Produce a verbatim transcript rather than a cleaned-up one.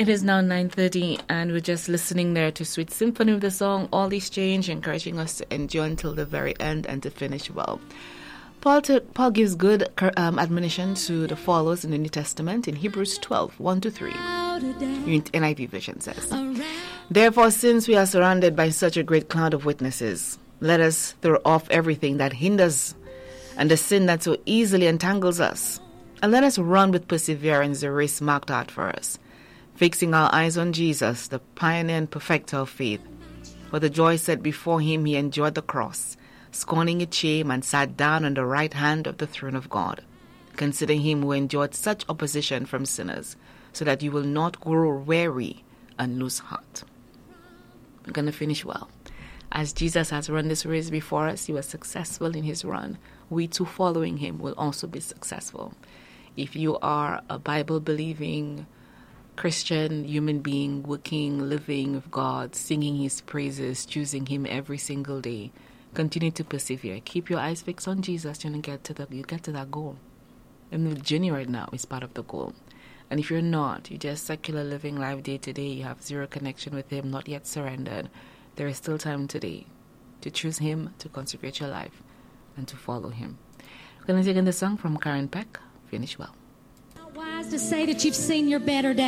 It is now nine thirty, and we're just listening there to Sweet Symphony of the song All These Change, encouraging us to endure until the very end and to finish well. Paul, to, Paul gives good um, admonition to the followers in the New Testament in Hebrews twelve, one to three. N I V version says, "Therefore, since we are surrounded by such a great cloud of witnesses, let us throw off everything that hinders and the sin that so easily entangles us, and let us run with perseverance the race marked out for us, fixing our eyes on Jesus, the pioneer and perfecter of faith. For the joy set before him, he endured the cross, scorning its shame, and sat down on the right hand of the throne of God. Consider him who endured such opposition from sinners, so that you will not grow weary and lose heart." We're going to finish well. As Jesus has run this race before us, he was successful in his run. We too, following him, will also be successful. If you are a Bible-believing Christian human being, working, living with God, singing his praises, choosing him every single day, continue to persevere. Keep your eyes fixed on Jesus, and get to the you get to that goal. And the journey right now is part of the goal. And if you're not, you're just secular living life day to day, you have zero connection with him, not yet surrendered, there is still time today to choose him, to consecrate your life, and to follow him. We're going to take in the song from Karen Peck, Finish Well. Not wise to say that you've seen your better days.